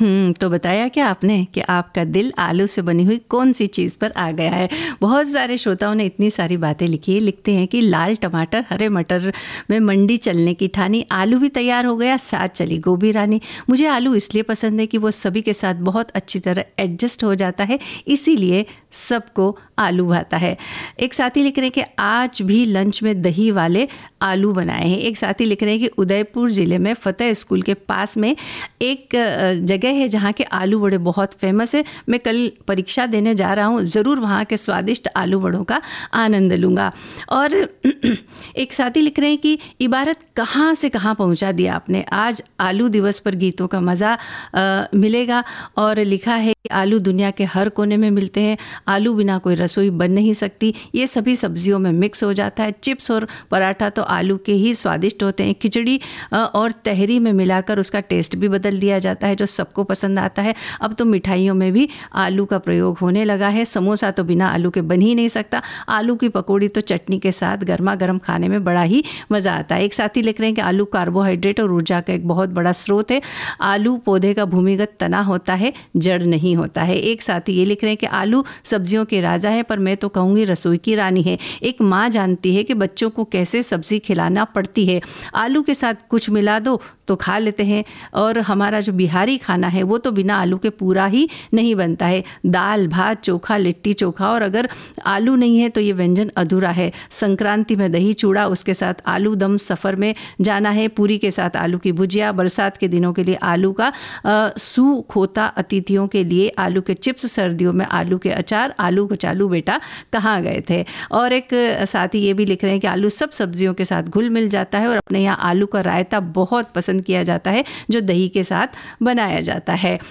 तो बताया क्या आपने कि आपका दिल आलू से बनी हुई कौन सी चीज़ पर आ गया है। बहुत सारे श्रोताओं ने इतनी सारी बातें लिखी है। लिखते हैं कि लाल टमाटर हरे मटर में मंडी चलने की ठानी, आलू भी तैयार हो गया, साथ चली गोभी रानी। मुझे आलू इसलिए पसंद है कि वो सभी के साथ बहुत अच्छी तरह एडजस्ट हो जाता है, इसीलिए सबको आलू भाता है। एक साथी लिख रहे हैं कि आज भी लंच में दही वाले आलू बनाए हैं। एक साथी लिख रहे हैं कि उदयपुर ज़िले में फतेह स्कूल के पास में एक जगह है जहाँ के आलू बड़े बहुत फेमस है। मैं कल परीक्षा देने जा रहा हूँ, ज़रूर वहाँ के स्वादिष्ट आलू बड़ों का आनंद लूँगा। और एक साथी लिख रहे हैं कि इबारत कहाँ से कहाँ पहुँचा दिया आपने। आज आलू दिवस पर गीतों का मज़ा मिलेगा। और लिखा है कि आलू दुनिया के हर कोने में मिलते हैं, आलू बिना कोई रसोई बन नहीं सकती, ये सभी सब्जियों में मिक्स हो जाता है। चिप्स और पराठा तो आलू के ही स्वादिष्ट होते हैं। खिचड़ी और तहरी में मिलाकर उसका टेस्ट भी बदल दिया जाता है, जो सबको पसंद आता है। अब तो मिठाइयों में भी आलू का प्रयोग होने लगा है। समोसा तो बिना आलू के बन ही नहीं सकता। आलू की पकौड़ी तो चटनी के साथ गर्मा गर्म खाने में बड़ा ही मज़ा आता है। एक साथी लिख रहे हैं कि आलू कार्बोहाइड्रेट और ऊर्जा का एक बहुत बड़ा स्रोत है। आलू पौधे का भूमिगत तना होता है, जड़ नहीं होता है। एक साथी ये लिख रहे हैं कि आलू सब्जियों के राजा है, पर मैं तो कहूँगी रसोई की रानी है। एक माँ जानती है कि बच्चों को कैसे सब्जी खिलाना पड़ती है। आलू के साथ कुछ मिला दो तो खा लेते हैं। और हमारा जो बिहारी खाना है वो तो बिना आलू के पूरा ही नहीं बनता है। दाल भात चोखा लिट्टी चोखा, और अगर आलू नहीं है तो ये व्यंजन अधूरा है। संक्रांति में दही चूड़ा, उसके साथ आलू दम, सफ़र में जाना है पूरी के साथ आलू की भुजिया, बरसात के दिनों के लिए आलू का सूप होता, अतिथियों के लिए आलू के चिप्स, सर्दियों में आलू के अचार। आलू कचालू बेटा कहाँ गए थे। और एक साथी ये भी लिख रहे हैं कि आलू सब सब्जियों के साथ घुल मिल जाता है, और अपने यहाँ आलू का रायता बहुत पसंद किया जाता है जो दही के साथ बनाया जाता है।